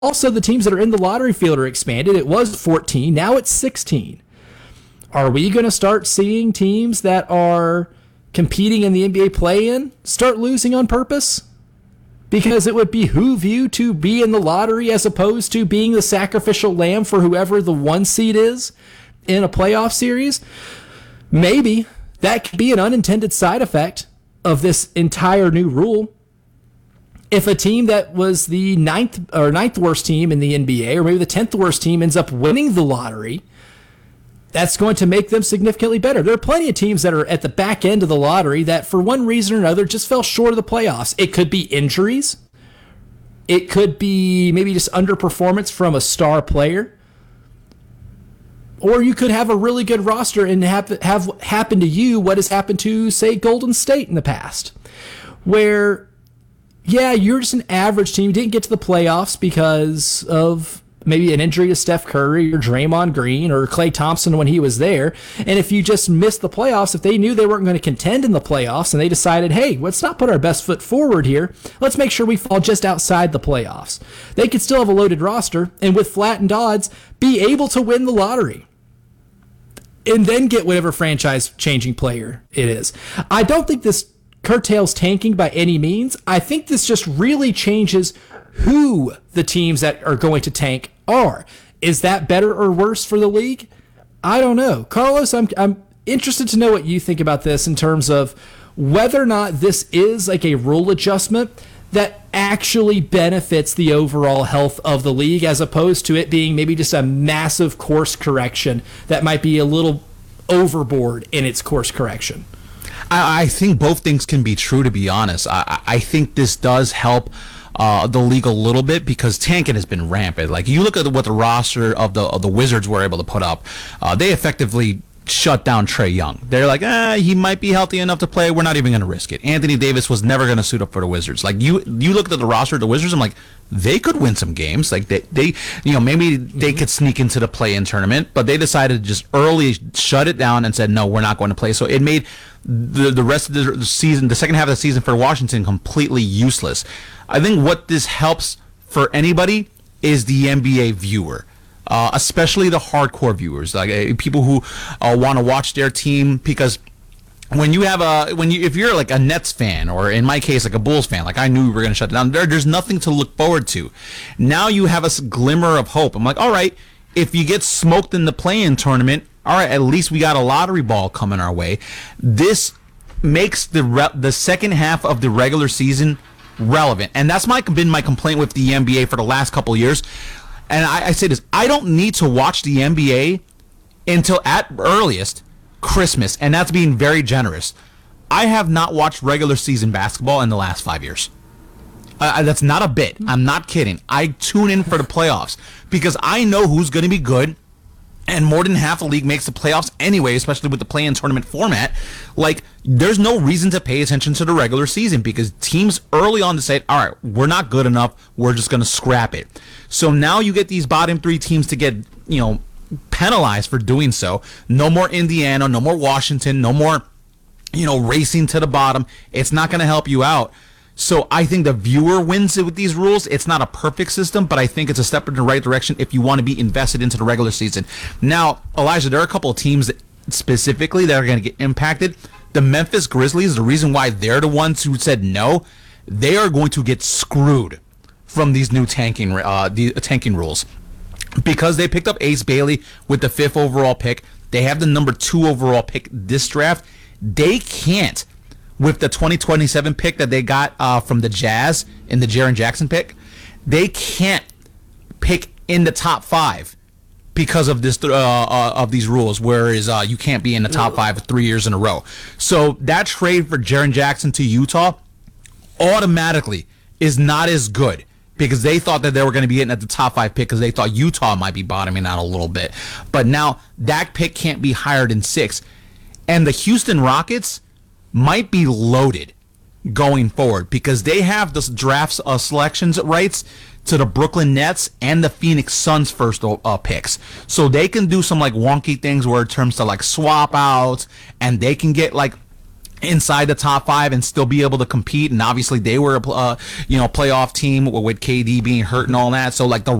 Also, the teams that are in the lottery field are expanded. It was 14, now it's 16. Are we going to start seeing teams that are competing in the NBA play-in start losing on purpose? Because it would behoove you to be in the lottery as opposed to being the sacrificial lamb for whoever the one seed is in a playoff series? Maybe that could be an unintended side effect of this entire new rule. If a team that was the ninth worst team in the NBA, or maybe the 10th worst team, ends up winning the lottery, that's going to make them significantly better. There are plenty of teams that are at the back end of the lottery that, for one reason or another, just fell short of the playoffs. It could be injuries. It could be maybe just underperformance from a star player. Or you could have a really good roster and have happen to you what has happened to, say, Golden State in the past, where, yeah, you're just an average team. You didn't get to the playoffs because of maybe an injury to Steph Curry or Draymond Green or Klay Thompson when he was there. And if you just missed the playoffs, if they knew they weren't going to contend in the playoffs and they decided, hey, let's not put our best foot forward here, let's make sure we fall just outside the playoffs, they could still have a loaded roster and with flattened odds be able to win the lottery and then get whatever franchise-changing player it is. I don't think this curtails tanking by any means. I think this just really changes who the teams that are going to tank are. Is that better or worse for the league? I don't know. Carlos, I'm interested to know what you think about this in terms of whether or not this is like a rule adjustment that actually benefits the overall health of the league as opposed to it being maybe just a massive course correction that might be a little overboard in its course correction. I think both things can be true, to be honest. I think this does help the league a little bit because tanking has been rampant. Like, you look at what the roster of the Wizards were able to put up. They effectively shut down Trae Young. They're like, he might be healthy enough to play. We're not even going to risk it. Anthony Davis was never going to suit up for the Wizards. Like, you look at the roster of the Wizards, I'm like, they could win some games. Like, they maybe they could sneak into the play-in tournament, but they decided to just early shut it down and said, no, we're not going to play. So it made the rest of the season, the second half of the season for Washington, completely useless. I think what this helps for anybody is the NBA viewer. Especially the hardcore viewers, like people who want to watch their team, because if you're like a Nets fan, or in my case like a Bulls fan, like I knew we were going to shut it down. There's nothing to look forward to. Now you have a glimmer of hope. I'm like, all right, if you get smoked in the play-in tournament, all right, at least we got a lottery ball coming our way. This makes the second half of the regular season relevant, and that's been my complaint with the NBA for the last couple of years. And I say this, I don't need to watch the NBA until at earliest Christmas, and that's being very generous. I have not watched regular season basketball in the last 5 years. That's not a bit. I'm not kidding. I tune in for the playoffs because I know who's going to be good, and more than half the league makes the playoffs anyway, especially with the play-in tournament format. Like, there's no reason to pay attention to the regular season because teams early on decide, all right, we're not good enough, we're just going to scrap it. So now you get these bottom three teams to get, penalized for doing so. No more Indiana, no more Washington, no more, racing to the bottom. It's not going to help you out. So I think the viewer wins it with these rules. It's not a perfect system, but I think it's a step in the right direction if you want to be invested into the regular season. Now, Elijah, there are a couple of teams specifically that are going to get impacted. The Memphis Grizzlies, the reason why they're the ones who said no, they are going to get screwed from these new tanking rules. Because they picked up Ace Bailey with the 5th overall pick, they have the number 2 overall pick this draft. They can't, with the 2027 pick that they got from the Jazz in the Jaren Jackson pick, they can't pick in the top 5 because of this of these rules, whereas you can't be in the top 5 for 3 years in a row. So that trade for Jaren Jackson to Utah automatically is not as good because they thought that they were going to be getting at the top 5 pick because they thought Utah might be bottoming out a little bit. But now that pick can't be higher than 6. And the Houston Rockets might be loaded going forward because they have the draft selections rights to the Brooklyn Nets and the Phoenix Suns first picks. So they can do some like wonky things where in terms of like swap outs, and they can get like inside the top 5 and still be able to compete. And obviously they were a playoff team with KD being hurt and all that. So like the